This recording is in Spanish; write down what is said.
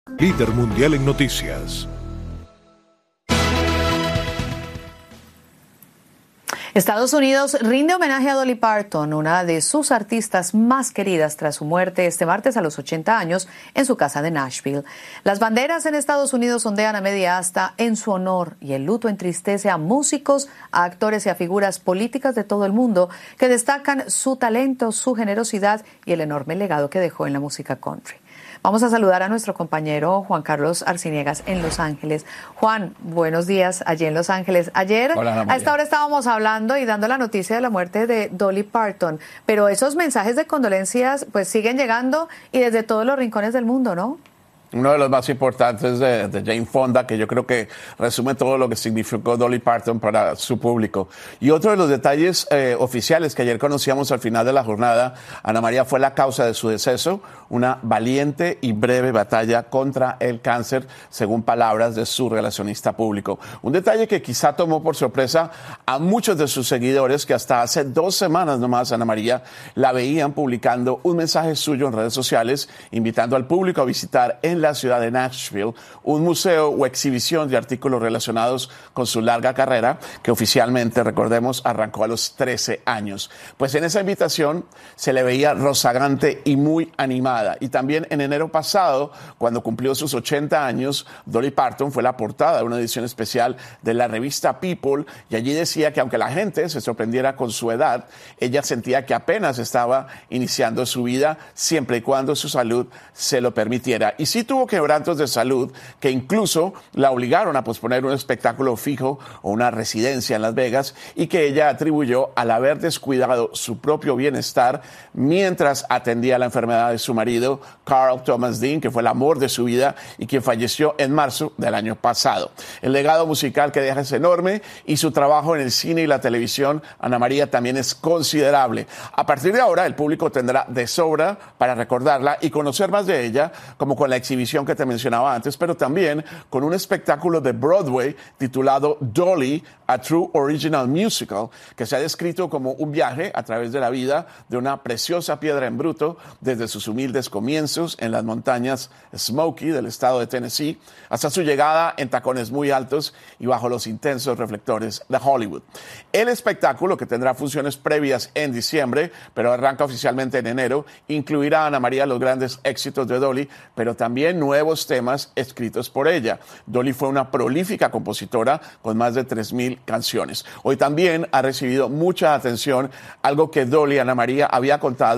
Líder mundial en noticias. Estados Unidos rinde homenaje a Dolly Parton, una de sus artistas más queridas tras su muerte este martes a los 80 años en su casa de Nashville. Las banderas en Estados Unidos ondean a media asta en su honor y el luto entristece a músicos, a actores y a figuras políticas de todo el mundo que destacan su talento, su generosidad y el enorme legado que dejó en la música country. Vamos a saludar a nuestro compañero Juan Carlos Arciniegas en Los Ángeles. Juan, buenos días allí en Los Ángeles. Ayer a esta hora estábamos hablando y dando la noticia de la muerte de Dolly Parton, pero esos mensajes de condolencias pues siguen llegando y desde todos los rincones del mundo, ¿no? Uno de los más importantes de Jane Fonda, que yo creo que resume todo lo que significó Dolly Parton para su público. Y otro de los detalles oficiales que ayer conocíamos al final de la jornada, Ana María, fue la causa de su deceso, una valiente y breve batalla contra el cáncer, según palabras de su relacionista público. Un detalle que quizá tomó por sorpresa a muchos de sus seguidores, que hasta hace 2 semanas nomás, Ana María, la veían publicando un mensaje suyo en redes sociales, invitando al público a visitar en la ciudad de Nashville un museo o exhibición de artículos relacionados con su larga carrera, que oficialmente, recordemos, arrancó a los 13 años. Pues en esa invitación se le veía rozagante y muy animada. Y también en enero pasado, cuando cumplió sus 80 años, Dolly Parton fue la portada de una edición especial de la revista People, y allí decía que aunque la gente se sorprendiera con su edad, ella sentía que apenas estaba iniciando su vida, siempre y cuando su salud se lo permitiera. Y sí tuvo quebrantos de salud que incluso la obligaron a posponer un espectáculo fijo o una residencia en Las Vegas, y que ella atribuyó al haber descuidado su propio bienestar mientras atendía la enfermedad de su marido, Carl Thomas Dean, que fue el amor de su vida y quien falleció en marzo del año pasado. El legado musical que deja es enorme y su trabajo en el cine y la televisión, Ana María, también es considerable. A partir de ahora, el público tendrá de sobra para recordarla y conocer más de ella, como con la exhibición que te mencionaba antes, pero también con un espectáculo de Broadway titulado Dolly, A True Original Musical, que se ha descrito como un viaje a través de la vida de una preciosa piedra en bruto, desde sus humildes comienzos en las montañas Smoky del estado de Tennessee, hasta su llegada en tacones muy altos y bajo los intensos reflectores de Hollywood. El espectáculo, que tendrá funciones previas en diciembre, pero arranca oficialmente en enero, incluirá a Ana María los grandes éxitos de Dolly, pero también nuevos temas escritos por ella. Dolly fue una prolífica compositora con más de 3,000 canciones. Hoy también ha recibido mucha atención algo que Dolly, Ana María, había contado